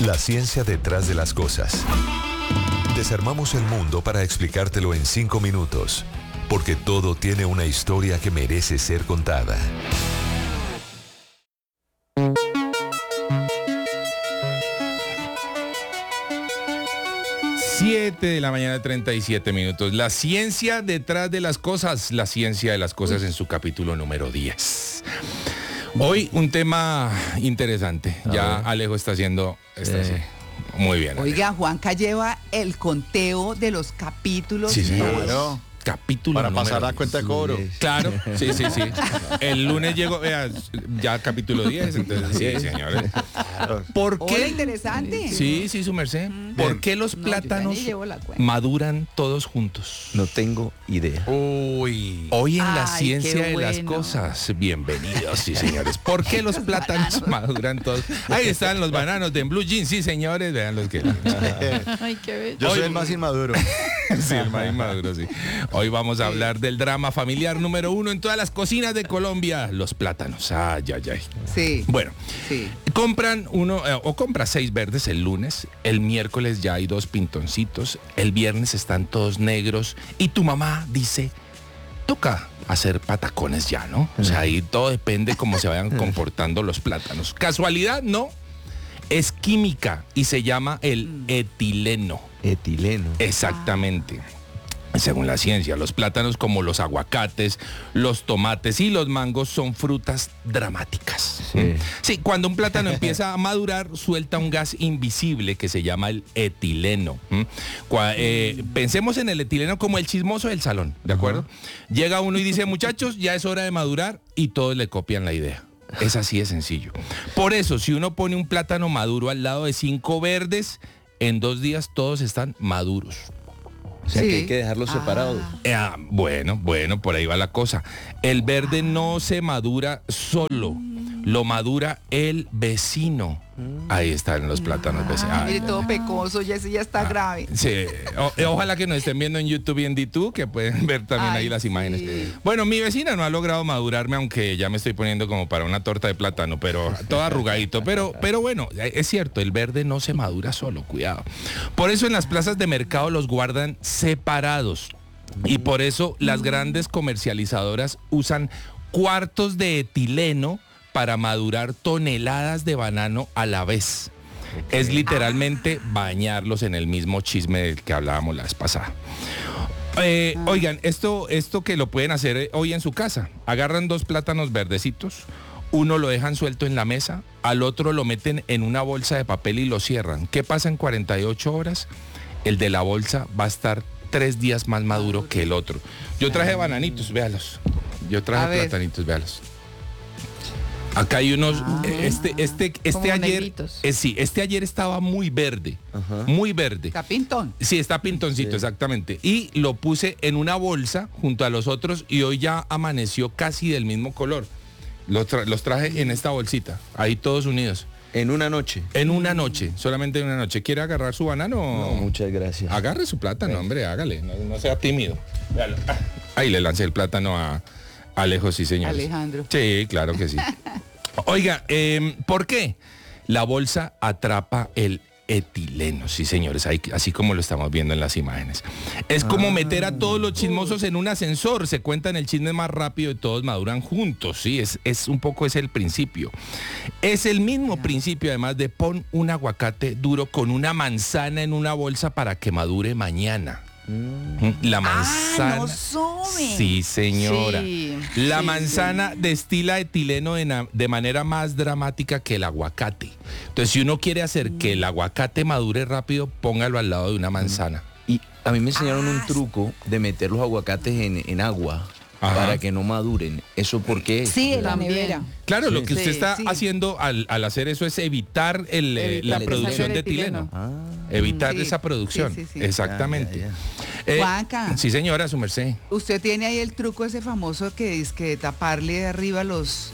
La ciencia detrás de las cosas. Desarmamos el mundo para explicártelo en 5 minutos, porque todo tiene una historia que merece ser contada. Siete de la mañana, 37 minutos. La ciencia detrás de las cosas, la ciencia de las cosas en su capítulo número 10. Hoy un tema interesante. Ya Alejo está haciendo... Muy bien. Oiga, Juanca lleva el conteo de los capítulos. Sí, señor. Capítulo para pasar la cuenta de cobro. Claro, sí. El lunes llegó, vea, ya capítulo 10, entonces sí, señores. ¿Por qué? Hola, interesante. Sí, su merced. ¿Por qué los plátanos maduran todos juntos? No tengo idea. Uy. Hoy en la ciencia de las cosas. Bienvenidos, sí, señores. ¿Por qué los plátanos maduran todos? Ahí están los bananos de Blue Jeans, sí, señores. Vean los que... Ay, qué bello. Yo soy el más inmaduro. Sí, el más inmaduro, sí. Hoy vamos a hablar del drama familiar número 1 en todas las cocinas de Colombia, los plátanos. Ay. Sí. Bueno, compran compra 6 verdes el lunes, el miércoles ya hay 2 pintoncitos, el viernes están todos negros y tu mamá dice, toca hacer patacones ya, ¿no? O sea, ahí todo depende cómo se vayan comportando los plátanos. ¿Casualidad? No. Es química y se llama el etileno. Etileno. Exactamente. Según la ciencia, los plátanos como los aguacates, los tomates y los mangos son frutas dramáticas. Sí, cuando un plátano empieza a madurar, suelta un gas invisible que se llama el etileno. Pensemos en el etileno como el chismoso del salón, ¿de acuerdo? Llega uno y dice, muchachos, ya es hora de madurar, y todos le copian la idea. Es así de sencillo. Por eso, si uno pone un plátano maduro al lado de 5 verdes, en 2 días todos están maduros. O sea que hay que dejarlos separados. Bueno, por ahí va la cosa. El verde no se madura solo, lo madura el vecino. Ahí están los plátanos vecinos. Mire, todo pecoso, ya está grave. Sí, ojalá que nos estén viendo en YouTube y en D2, que pueden ver también ahí las imágenes. Sí. Bueno, mi vecina no ha logrado madurarme, aunque ya me estoy poniendo como para una torta de plátano, pero todo arrugadito. Pero bueno, es cierto, el verde no se madura solo, cuidado. Por eso en las plazas de mercado los guardan separados. Y por eso las grandes comercializadoras usan cuartos de etileno para madurar toneladas de banano a la vez. Es literalmente bañarlos en el mismo chisme del que hablábamos la vez pasada. Oigan, esto que lo pueden hacer hoy en su casa. Agarran 2 plátanos verdecitos, uno lo dejan suelto en la mesa, al otro lo meten en una bolsa de papel y lo cierran. ¿Qué pasa en 48 horas? El de la bolsa va a estar 3 días más maduro que el otro. Yo traje bananitos, véalos. Yo traje platanitos, véalos. Acá hay unos, este ayer, este ayer estaba muy verde, muy verde. ¿Está pintón? Sí, está pintoncito, exactamente. Y lo puse en una bolsa junto a los otros y hoy ya amaneció casi del mismo color. Los traje en esta bolsita, ahí todos unidos. En una noche. En una noche, solamente en una noche. ¿Quiere agarrar su banano? No, muchas gracias. Agarre su plátano, hombre, hágale, no sea tímido. Véalo. Ahí le lancé el plátano a Alejo, sí, señor. Alejandro. Sí, claro que sí. Oiga, ¿por qué? La bolsa atrapa el etileno, sí, señores, así como lo estamos viendo en las imágenes. Es como meter a todos los chismosos en un ascensor, se cuentan el chisme más rápido y todos maduran juntos, sí, es un poco el principio. Es el mismo principio, además, de pon un aguacate duro con una manzana en una bolsa para que madure mañana. La manzana. No sube. Sí, señora. Sí, la manzana destila etileno de manera más dramática que el aguacate. Entonces, si uno quiere hacer que el aguacate madure rápido, póngalo al lado de una manzana. Y a mí me enseñaron un truco de meter los aguacates en agua. Ajá. Para que no maduren. ¿Eso por qué? Sí, en la nevera. Claro, lo que usted está sí. haciendo al hacer eso es evitar la producción de etileno. Evitar esa producción. Sí. Exactamente. Juanca. Sí, señora, su merced. Usted tiene ahí el truco ese famoso que es que taparle de arriba los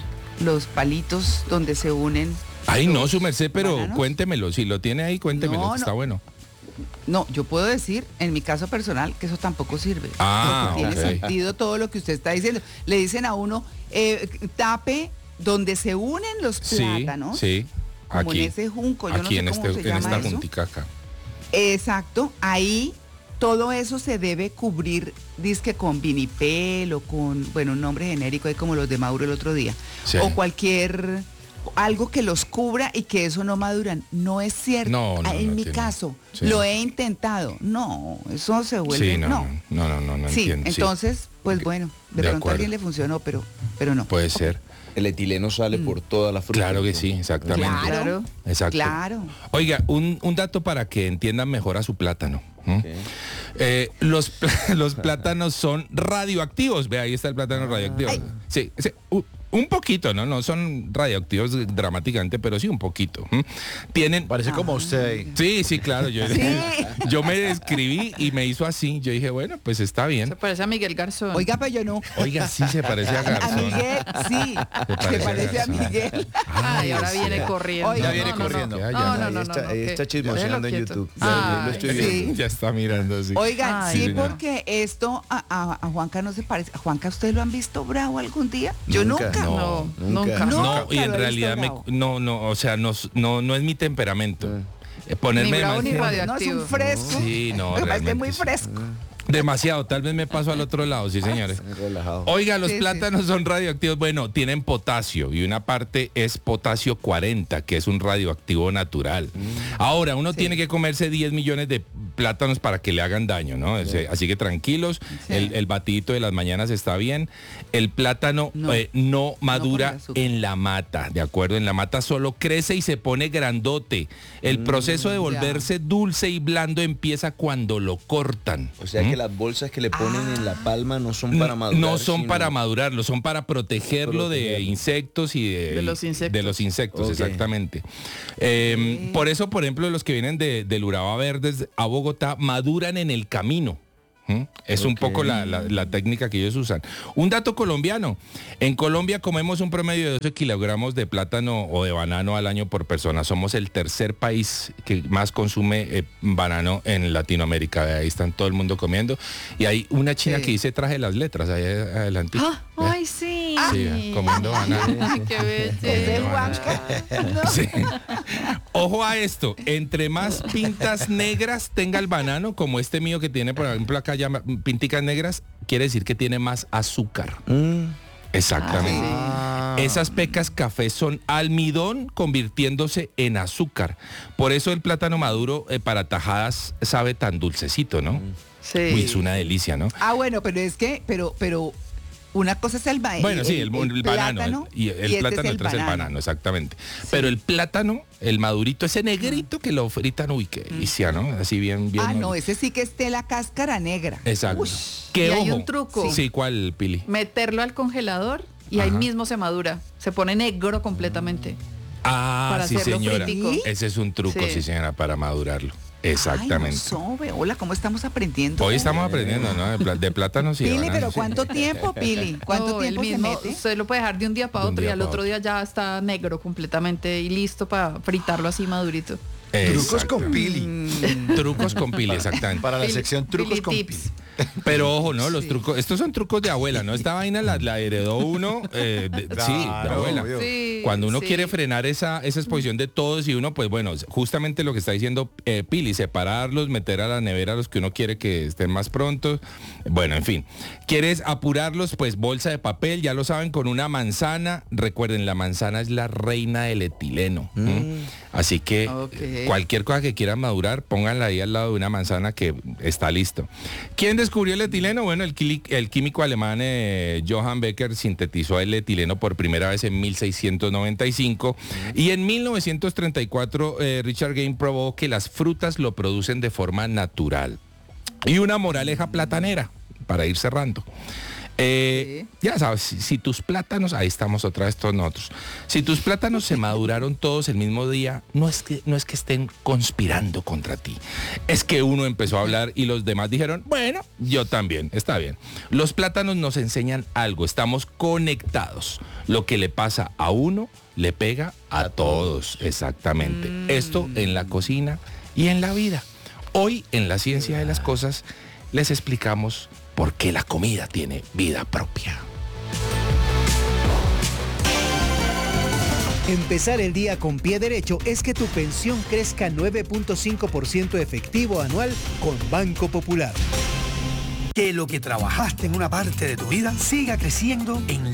palitos donde se unen. Ay, no, su merced, pero bananos. Cuéntemelo. Si lo tiene ahí, cuéntemelo, que está bueno. No, yo puedo decir, en mi caso personal, que eso tampoco sirve. Ah, Tiene ok. sentido todo lo que usted está diciendo. Le dicen a uno, tape donde se unen los plátanos. Sí. como Aquí. en ese junco, yo Aquí no sé cómo se en llama esta eso. juntica acá. Exacto, ahí todo eso se debe cubrir, dizque con vinipel o con, bueno, un nombre genérico, ahí como los de Mauro el otro día. Sí. O algo que los cubra y que eso no maduran. No es cierto. No, En no mi tiene. caso, Sí. lo he intentado. No, eso se vuelve, Sí, no Sí, entiendo. sí. entonces, pues Ok, bueno, de de pronto a acuerdo. alguien le funcionó, pero no. Puede ser. El etileno sale por toda la fruta. Claro que sí, exactamente. Claro, Exacto. claro. Oiga, un dato para que entiendan mejor a su plátano. Ok. Los plátanos son radioactivos. Ve, ahí está el plátano radioactivo. Ay. Sí, un poquito, ¿no? No son radioactivos dramáticamente, pero sí un poquito. Tienen... Parece como usted ahí. Sí, claro. Sí. Yo me describí y me hizo así. Yo dije, bueno, pues está Se bien. parece a Miguel Garzón. Oiga, pero yo no. Oiga, sí se parece a A Garzón. Miguel, sí. Se parece a Garzón. Miguel. Ay, ahora sí. viene corriendo. Oiga, Ya viene corriendo. Ya, No. Ahí está que- chismoseando en déjelo quieto. YouTube. Ay, Lo estoy sí. viendo. Ya está mirando, sí. Oigan, Ay, sí, señora. porque esto a Juanca no se parece. ¿A Juanca ustedes lo han visto bravo algún día? Yo Nunca. nunca. No, Nunca. nunca. No. No, y nunca en lo he realidad visto o sea, no es mi temperamento. Ponerme Ni bravo ni demasiado- No, es radioactivo. un fresco. Sí, no, Me parece realmente muy sí. fresco. Demasiado, tal vez me paso al otro lado, sí, señores. Relajado. Oiga, los Sí, sí. plátanos son radioactivos. Bueno, tienen potasio y una parte es potasio 40, que es un radioactivo natural. Ahora, uno Sí. tiene que comerse 10 millones de plátanos para que le hagan daño, ¿no? Así que tranquilos, Sí. el batidito de las mañanas está bien. El plátano no madura con azúcar. en la mata, ¿de acuerdo? En la mata solo crece y se pone grandote. El proceso de volverse dulce y blando empieza cuando lo cortan. O sea que las bolsas que le ponen en la palma no son para madurar. No son sino- para madurarlo, son para protegerlo de Protegerlo. insectos y De los insectos. de los insectos, Ok. exactamente. Por eso, por ejemplo, los que vienen del Urabá Verdes a Bogotá maduran en el camino. Es un Ok. poco la técnica que ellos usan. Un dato colombiano. En Colombia comemos un promedio de 12 kilogramos de plátano o de banano al año por persona. Somos el tercer país que más consume banano en Latinoamérica. Ahí están todo el mundo comiendo. Y hay una china Sí. que dice traje las letras ahí adelante. Ay, sí. Sí, comiendo banano. Ay, qué Es de belleza. Juanca. No. Sí. Ojo a esto, entre más pintas negras tenga el banano, como este mío que tiene, por ejemplo, acá ya pinticas negras, quiere decir que tiene más azúcar. Exactamente. Esas pecas café son almidón convirtiéndose en azúcar. Por eso el plátano maduro para tajadas sabe tan dulcecito, ¿no? Sí. Uy, es una delicia, ¿no? Bueno, pero es que, pero una cosa es el banano. Bueno, sí, el banano. Y el este plátano, es el otro es el banano, exactamente. Pero el plátano, el madurito, ese negrito que lo fritan, uy, qué delicia, ¿no? Así bien. No, ese sí que esté la cáscara negra. Exacto. Uy. ¿Qué Y hay ojo? un truco. Sí, ¿cuál, Pili? Meterlo al congelador y ahí Ajá. mismo se madura. Se pone negro completamente. Ah, Para sí, hacerlo señora. fritico. Ese es un truco, Sí. sí, señora, para madurarlo. Exactamente. Ay, no sobe. Hola, ¿cómo estamos aprendiendo? Hoy estamos aprendiendo, ¿no? De plátanos y de Pili, bananos, pero sí. ¿cuánto tiempo, Pili? ¿Cuánto No, tiempo el mismo, se mete? usted lo puede dejar de un día para De un otro y día al para otro día ya está negro completamente y listo para fritarlo así madurito. Trucos Exacto. con Pili. Trucos con Pili, exactamente. Para la Pili- sección trucos Pili con tips. Pili. Pero ojo, ¿no? Los trucos, estos son trucos de abuela, ¿no? Esta vaina la heredó uno, sí, de Claro, abuela. obvio. Sí, Cuando uno sí. quiere frenar esa exposición de todos y uno, pues bueno, justamente lo que está diciendo Pili, separarlos, meter a la nevera a los que uno quiere que estén más pronto. Bueno, en fin. ¿Quieres apurarlos? Pues bolsa de papel, ya lo saben, con una manzana. Recuerden, la manzana es la reina del etileno. Así que Ok. cualquier cosa que quieran madurar, pónganla ahí al lado de una manzana que está listo. ¿Quién descubrió el etileno? Bueno, el químico alemán Johann Becker sintetizó el etileno por primera vez en 1695 y en 1934 Richard Game probó que las frutas lo producen de forma natural. Y una moraleja platanera, para ir cerrando. Ya sabes, si tus plátanos, ahí estamos otra vez todos nosotros, si tus plátanos se maduraron todos el mismo día, no es que estén conspirando contra ti, es que uno empezó a hablar y los demás dijeron, bueno, yo también, está bien. Los plátanos nos enseñan algo, estamos conectados, lo que le pasa a uno le pega a todos, exactamente. Esto en la cocina y en la vida. Hoy en la ciencia de las cosas les explicamos por qué la comida tiene vida propia. Empezar el día con pie derecho es que tu pensión crezca 9.5% efectivo anual con Banco Popular. Que lo que trabajaste en una parte de tu vida siga creciendo en